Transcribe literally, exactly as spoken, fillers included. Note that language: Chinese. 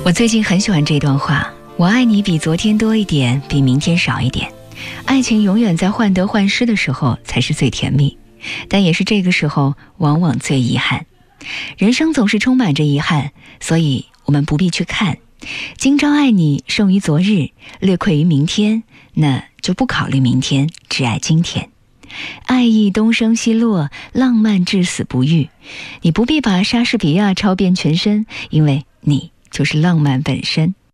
我最近很喜欢这段话，我爱你比昨天多一点，比明天少一点。爱情永远在患得患失的时候才是最甜蜜，但也是这个时候往往最遗憾。人生总是充满着遗憾，所以我们不必去看今朝爱你胜于昨日，略愧于明天，那就不考虑明天，只爱今天。爱意东升西落，浪漫至死不渝。你不必把莎士比亚抄遍全身，因为你就是浪漫本身。